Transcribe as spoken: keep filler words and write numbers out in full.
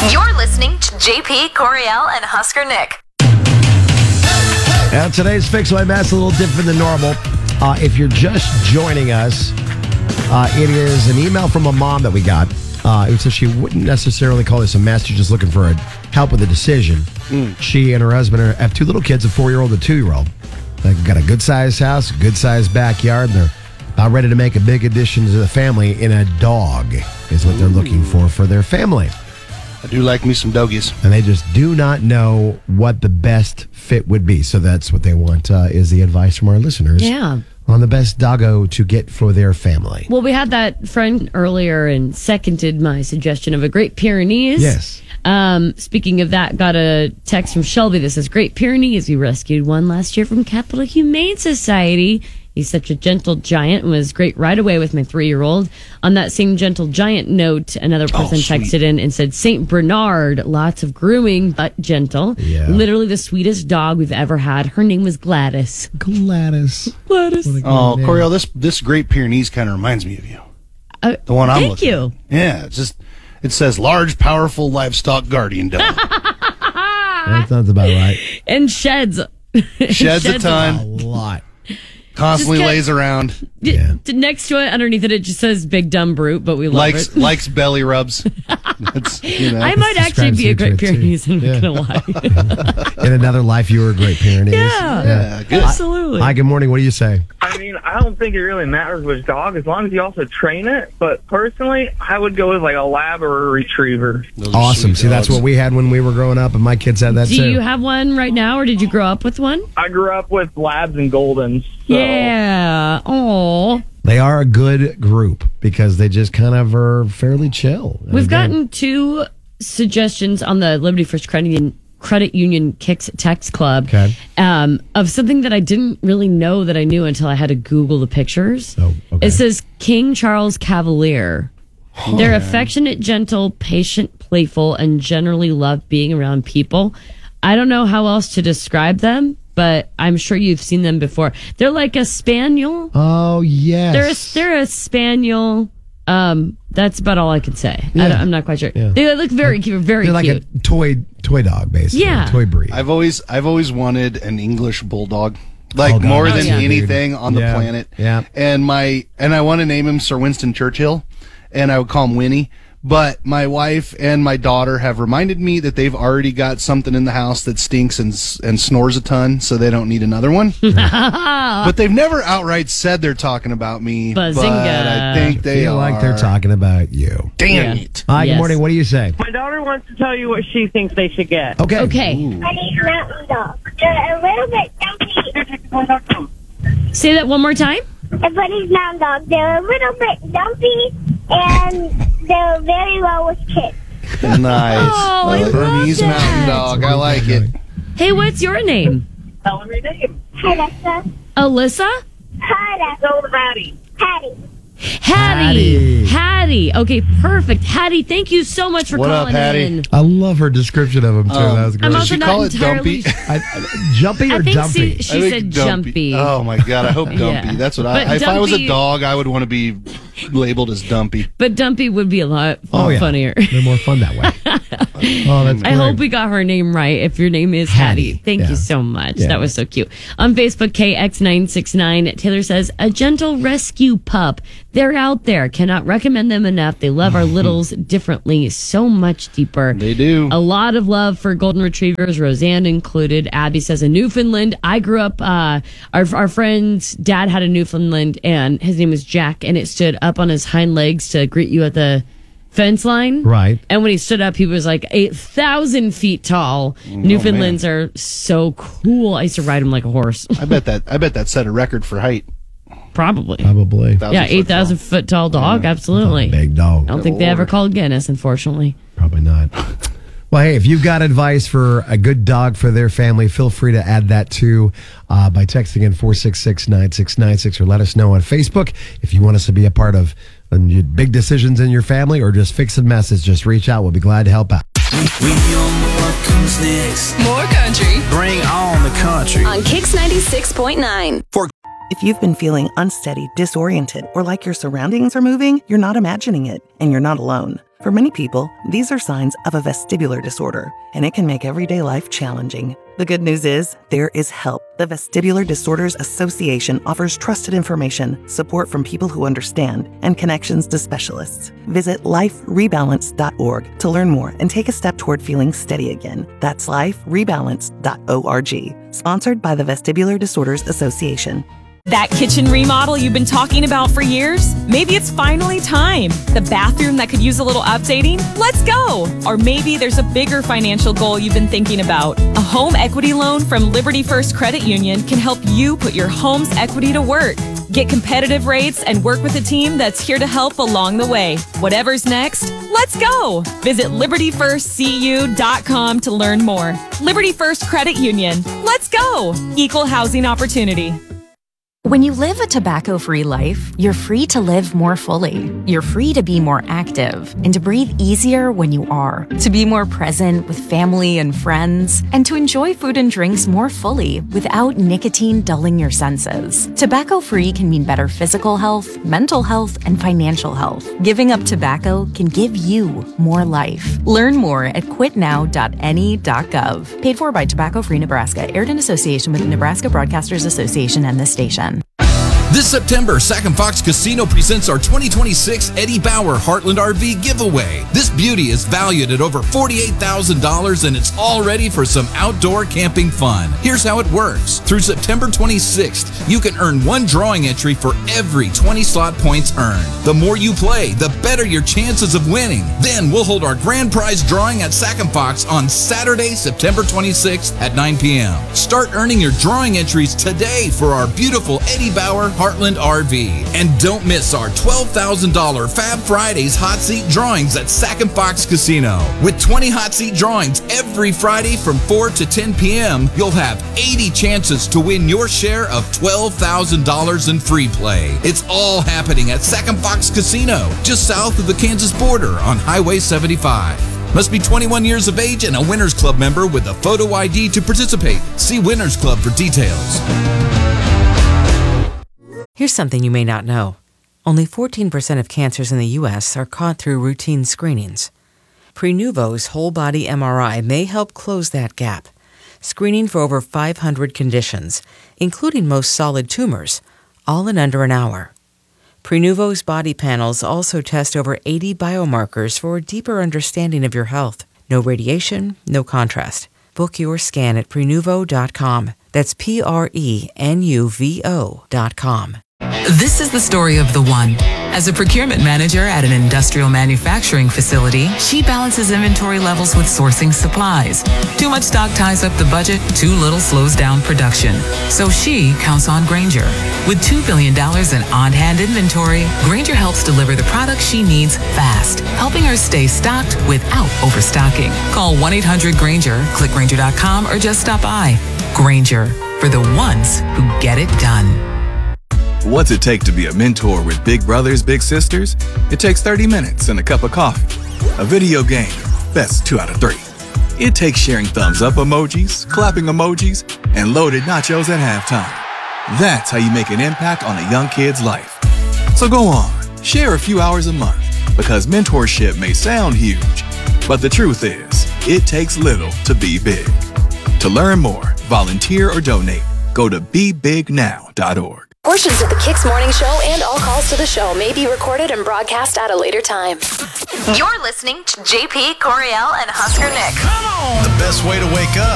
You're listening to J P, Coriel, and Husker Nick. Now, today's Fix My Mess a little different than normal. Uh, if you're just joining us, uh, it is an email from a mom that we got. Uh, who says she wouldn't necessarily call this a mess. She's just looking for a, help with a decision. Mm. She and her husband are, have two little kids, a four-year-old and a two-year-old. They've got a good-sized house, a good-sized backyard, and they're about ready to make a big addition to the family, in a dog is what they're looking for for their family. I do like me some doggies. And they just do not know what the best fit would be. So that's what they want, uh, is the advice from our listeners. Yeah. On the best doggo to get for their family. Well, we had that friend earlier and seconded my suggestion of a Great Pyrenees. Yes. Um, speaking of that, got a text from Shelby that says, Great Pyrenees, we rescued one last year from Capital Humane Society. He's such a gentle giant and was great right away with my three-year-old. On that same gentle giant note, another person oh, texted in and said, Saint Bernard, lots of grooming, but gentle. Yeah. Literally the sweetest dog we've ever had. Her name was Gladys. Gladys. Gladys. Oh, Coriel, this this Great Pyrenees kind of reminds me of you. Uh, the one I'm thank looking you. at. Yeah, it's just, it says large, powerful livestock guardian dog. That sounds about right. And sheds. Sheds, sheds a ton. A lot. Constantly Just lays around. D- Yeah. d- next to it, underneath it, it just says Big Dumb Brute, but we love Likes it. likes belly rubs. That's, you know. I might actually describes be a you to Great it, too. Pyrenees, I'm Yeah. not going to lie. In another life, you were a Great Pyrenees. Yeah. Yeah, good. Absolutely. Hi, good morning. What do you say? I mean, I don't think it really matters which dog, as long as you also train it. But personally, I would go with like a lab or a retriever. Those are Awesome. sweet See, that's dogs. what we had when we were growing up, and my kids had that Do too. you have one right now, or did you grow up with one? I grew up with labs and goldens. So. Yeah. Oh. They are a good group because they just kind of are fairly chill. We've Again, gotten two suggestions on the Liberty First Credit Union, Credit Union Kicks Text Club Okay. um, of something that I didn't really know that I knew until I had to Google the pictures. Oh, okay. It says King Charles Cavalier. They're affectionate, gentle, patient, playful, and generally love being around people. I don't know how else to describe them, but I'm sure you've seen them before. They're like a spaniel. Oh, yes. They're a, they're a spaniel. Um, that's about all I can say. Yeah. I don't, I'm not quite sure. Yeah. They look very cute, very They're like cute. a toy toy dog, basically. Yeah. A toy breed. I've always I've always wanted an English bulldog. Like Oh, God. more Oh, than yeah. anything on the Yeah. planet. Yeah. And my and I want to name him Sir Winston Churchill, and I would call him Winnie. But my wife and my daughter have reminded me that they've already got something in the house that stinks and and snores a ton, so they don't need another one. But they've never outright said they're talking about me. Bazinga. But I think they feel are. like they're talking about you. Damn Yeah. it! Hi, Yes. good morning. What do you say? My daughter wants to tell you what she thinks they should get. Okay. Okay. Buddy's mountain dog. They're a little bit dumpy. Say that one more time. A Buddy's mountain dog. They're a little bit dumpy, and they're very well with kids. Nice. Oh, I love Bernese that. Mountain Dog. I like it. Hey, what's your name? Tell her your name. Hi, Alexa. Alyssa? Hi, Alexa. Tell her Patty. Patty. Hattie. Hattie. Okay, perfect. Hattie, thank you so much for What up, calling Hattie? in. I love her description of him, too. Um, that was I'm great. Does also she not call it entirely. dumpy? I, I, jumpy or I think dumpy? she, she I think said dumpy. jumpy. Oh my god! I hope dumpy. Yeah. That's what But I. If I was a dumpy- dog, I would want to be labeled as dumpy. But Dumpy would be a lot Oh, yeah. funnier. They're more fun that way. Oh, that's I great. hope we got her name right. If your name is Hattie. Hattie, thank Yeah. you so much. Yeah. That was so cute. On Facebook, K X nine six nine, Taylor says, a gentle rescue pup. They're out there. Cannot recommend them enough. They love our littles differently, so much deeper. They do. A lot of love for golden retrievers, Roseanne included. Abby says a Newfoundland. I grew up, uh, our, our friend's dad had a Newfoundland, and his name was Jack, and it stood up on his hind legs to greet you at the fence line. Right. And when he stood up, he was like eight thousand feet tall. Newfoundlands are so cool. I used to ride them like a horse. I bet that. I bet that set a record for height. Probably. Probably. Yeah, eight thousand foot tall dog. Absolutely. Big dog. I don't think they ever called Guinness, unfortunately. Probably not. Well, hey, if you've got advice for a good dog for their family, feel free to add that too uh, by texting in four six six, nine six nine six or let us know on Facebook. If you want us to be a part of um, your big decisions in your family or just fixing messes, just reach out. We'll be glad to help out. We know what comes next. More country Bring on the country. on Kix ninety-six point nine. If you've been feeling unsteady, disoriented, or like your surroundings are moving, you're not imagining it, and you're not alone. For many people, these are signs of a vestibular disorder, and it can make everyday life challenging. The good news is, there is help. The Vestibular Disorders Association offers trusted information, support from people who understand, and connections to specialists. Visit life rebalance dot org to learn more and take a step toward feeling steady again. That's life rebalance dot org. Sponsored by the Vestibular Disorders Association. That kitchen remodel you've been talking about for years? Maybe it's finally time. The bathroom that could use a little updating? Let's go! Or maybe there's a bigger financial goal you've been thinking about. A home equity loan from Liberty First Credit Union can help you put your home's equity to work. Get competitive rates and work with a team that's here to help along the way. Whatever's next, let's go! Visit liberty first c u dot com to learn more. Liberty First Credit Union. Let's go! Equal housing opportunity. When you live a tobacco-free life, you're free to live more fully. You're free to be more active and to breathe easier when you are, to be more present with family and friends, and to enjoy food and drinks more fully without nicotine dulling your senses. Tobacco-free can mean better physical health, mental health, and financial health. Giving up tobacco can give you more life. Learn more at quit now dot n e dot gov. Paid for by Tobacco Free Nebraska, aired in association with the Nebraska Broadcasters Association and this station. This September, Sac and Fox Casino presents our twenty twenty-six Eddie Bauer Heartland R V giveaway. This beauty is valued at over forty-eight thousand dollars and it's all ready for some outdoor camping fun. Here's how it works. Through September twenty-sixth, you can earn one drawing entry for every twenty slot points earned. The more you play, the better your chances of winning. Then we'll hold our grand prize drawing at Sac and Fox on Saturday, September twenty-sixth at nine p.m. Start earning your drawing entries today for our beautiful Eddie Bauer Heartland R V. And don't miss our twelve thousand dollars Fab Fridays hot seat drawings at Sac and Fox Casino. With twenty hot seat drawings every Friday from four to ten p.m., you'll have eighty chances to win your share of twelve thousand dollars in free play. It's all happening at Sac and Fox Casino, just south of the Kansas border on Highway seventy-five. Must be twenty-one years of age and a Winners Club member with a photo I D to participate. See Winners Club for details. Here's something you may not know. Only fourteen percent of cancers in the U S are caught through routine screenings. Prenuvo's whole-body M R I may help close that gap, screening for over five hundred conditions, including most solid tumors, all in under an hour. Prenuvo's body panels also test over eighty biomarkers for a deeper understanding of your health. No radiation, no contrast. Book your scan at prenuvo dot com. That's P R E N U V O dot com. This is the story of the one. As a procurement manager at an industrial manufacturing facility, she balances inventory levels with sourcing supplies. Too much stock ties up the budget, too little slows down production. So she counts on Grainger. With two billion dollars in on-hand inventory, Grainger helps deliver the products she needs fast, helping her stay stocked without overstocking. Call one eight hundred Grainger, click Grainger dot com, or just stop by. Grainger, for the ones who get it done. What's it take to be a mentor with big brothers, big sisters? It takes thirty minutes and a cup of coffee. A video game, best two out of three. It takes sharing thumbs up emojis, clapping emojis, and loaded nachos at halftime. That's how you make an impact on a young kid's life. So go on, share a few hours a month, because mentorship may sound huge, but the truth is, it takes little to be big. To learn more, volunteer, or donate, go to be big now dot org. Portions of the Kicks Morning Show and all calls to the show may be recorded and broadcast at a later time. You're listening to J P, Coriel, and Husker Nick. Come on! The best way to wake up.